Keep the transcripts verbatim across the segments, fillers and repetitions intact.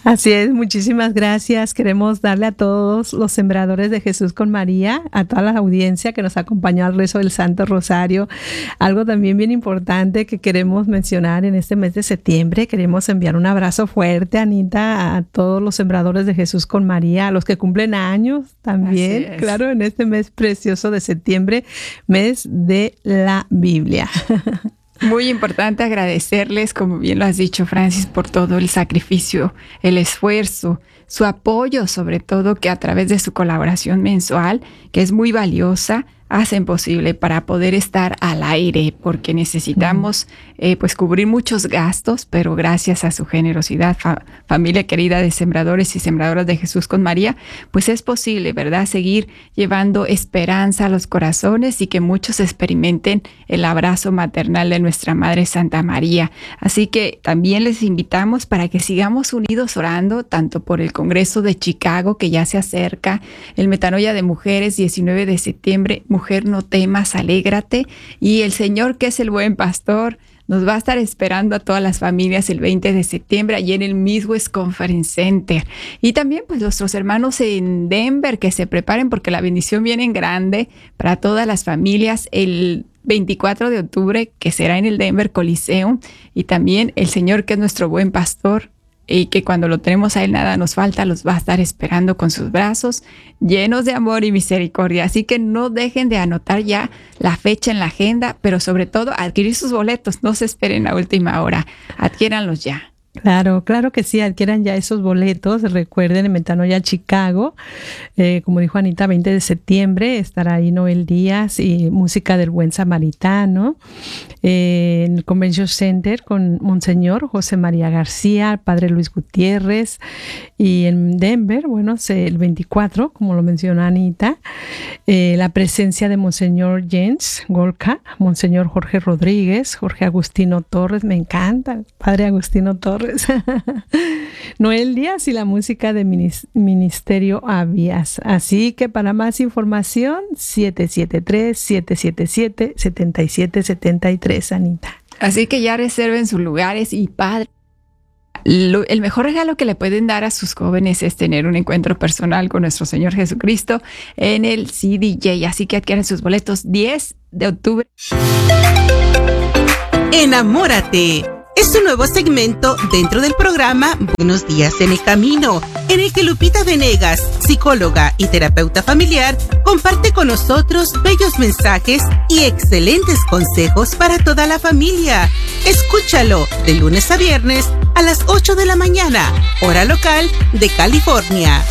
Así es, muchísimas gracias. Queremos darle a todos los sembradores de Jesús con María, a toda la audiencia que nos acompañó al rezo del Santo Rosario. Algo también bien importante que queremos mencionar en este mes de septiembre. Queremos enviar un abrazo fuerte, Anita, a todos los sembradores de Jesús con María, a los que cumplen años también, claro, en este mes precioso de septiembre, mes de la Biblia. Muy importante agradecerles, como bien lo has dicho, Francis, por todo el sacrificio, el esfuerzo, su apoyo, sobre todo que a través de su colaboración mensual, que es muy valiosa, hacen posible para poder estar al aire, porque necesitamos eh, pues cubrir muchos gastos, pero gracias a su generosidad, fa- familia querida de sembradores y sembradoras de Jesús con María, pues es posible, ¿verdad?, seguir llevando esperanza a los corazones y que muchos experimenten el abrazo maternal de nuestra Madre Santa María. Así que también les invitamos para que sigamos unidos orando, tanto por el Congreso de Chicago, que ya se acerca, el Metanoia de Mujeres, diecinueve de septiembre, Mujer, no temas, alégrate. Y el Señor, que es el buen pastor, nos va a estar esperando a todas las familias el veinte de septiembre allí en el Midwest Conference Center. Y también pues nuestros hermanos en Denver, que se preparen porque la bendición viene en grande para todas las familias el veinticuatro de octubre, que será en el Denver Coliseum. Y también el Señor, que es nuestro buen pastor, y que cuando lo tenemos a Él nada nos falta, los va a estar esperando con sus brazos llenos de amor y misericordia. Así que no dejen de anotar ya la fecha en la agenda, pero sobre todo adquirir sus boletos. No se esperen a última hora, adquiéranlos ya. Claro, claro que sí, adquieran ya esos boletos. Recuerden, en Metanoia Chicago, eh, como dijo Anita, veinte de septiembre, estará ahí Noel Díaz y música del Buen Samaritano. Eh, en el Convention Center con Monseñor José María García, el Padre Luis Gutiérrez. Y en Denver, bueno, el veinticuatro, como lo mencionó Anita, eh, la presencia de Monseñor Jens Golka, Monseñor Jorge Rodríguez, Jorge Agustino Torres, me encanta, Padre Agustino Torres. Noel Díaz y la música de Ministerio Avías. Así que para más información, siete siete tres, siete siete siete, siete siete siete tres, Anita. Así que ya reserven sus lugares y padre. Lo, el mejor regalo que le pueden dar a sus jóvenes es tener un encuentro personal con nuestro Señor Jesucristo en el C D J. Así que adquieran sus boletos diez de octubre. Enamórate. Es un nuevo segmento dentro del programa Buenos Días en el Camino, en el que Lupita Venegas, psicóloga y terapeuta familiar, comparte con nosotros bellos mensajes y excelentes consejos para toda la familia. Escúchalo de lunes a viernes a las ocho de la mañana, hora local de California.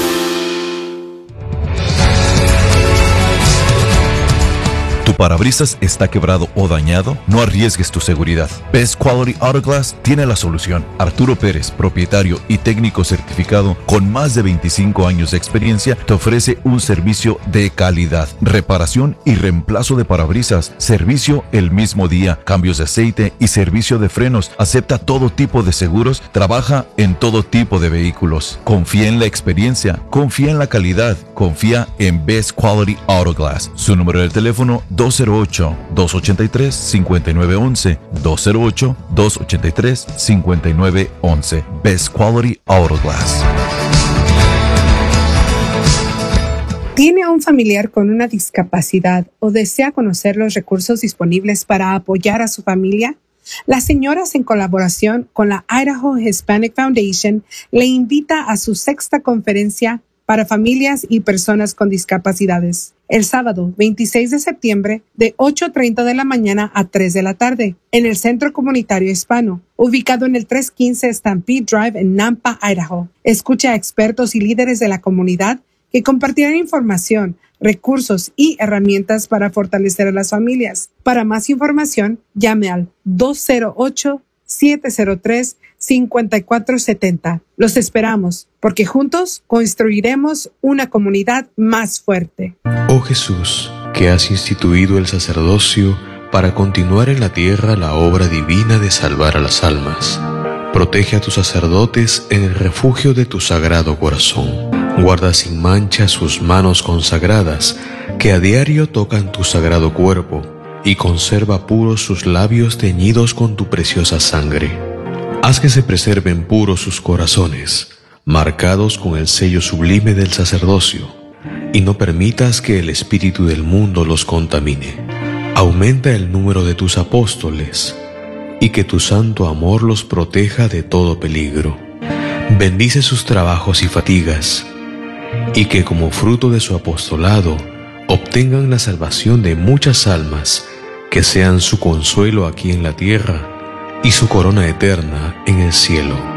¿Tu parabrisas está quebrado o dañado? No arriesgues tu seguridad. Best Quality Auto Glass tiene la solución. Arturo Pérez, propietario y técnico certificado con más de veinticinco años de experiencia, te ofrece un servicio de calidad. Reparación y reemplazo de parabrisas, servicio el mismo día, cambios de aceite y servicio de frenos. Acepta todo tipo de seguros, trabaja en todo tipo de vehículos. Confía en la experiencia, confía en la calidad, confía en Best Quality Auto Glass. Su número de teléfono dos cero ocho, dos ocho tres, cinco nueve uno uno, dos cero ocho, dos ocho tres, cinco nueve uno uno. Best Quality Auto Glass. ¿Tiene a un familiar con una discapacidad o desea conocer los recursos disponibles para apoyar a su familia? Las señoras, en colaboración con la Idaho Hispanic Foundation, le invita a su sexta conferencia para familias y personas con discapacidades, el sábado veintiséis de septiembre de ocho treinta de la mañana a tres de la tarde, en el Centro Comunitario Hispano, ubicado en el trescientos quince Stampede Drive en Nampa, Idaho. Escucha a expertos y líderes de la comunidad que compartirán información, recursos y herramientas para fortalecer a las familias. Para más información, llame al dos cero ocho, siete cero tres, cinco cuatro siete cero. Los esperamos, porque juntos construiremos una comunidad más fuerte. Oh Jesús, que has instituido el sacerdocio para continuar en la tierra la obra divina de salvar a las almas. Protege a tus sacerdotes en el refugio de tu sagrado corazón. Guarda sin mancha sus manos consagradas, que a diario tocan tu sagrado cuerpo, y conserva puros sus labios teñidos con tu preciosa sangre. Haz que se preserven puros sus corazones, marcados con el sello sublime del sacerdocio, y no permitas que el espíritu del mundo los contamine. Aumenta el número de tus apóstoles, y que tu santo amor los proteja de todo peligro. Bendice sus trabajos y fatigas, y que como fruto de su apostolado obtengan la salvación de muchas almas, que sean su consuelo aquí en la tierra y su corona eterna en el cielo.